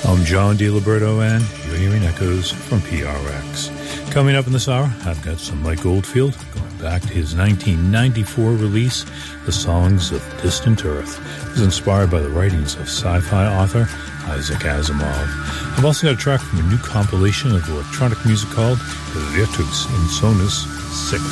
I'm John DiLiberto, and you're hearing Echoes from PRX. Coming up in this hour, I've got some Mike Oldfield, going back to his 1994 release, The Songs of Distant Earth. It was inspired by the writings of sci-fi author Isaac Asimov. I've also got a track from a new compilation of electronic music called Virtus Insonus 6.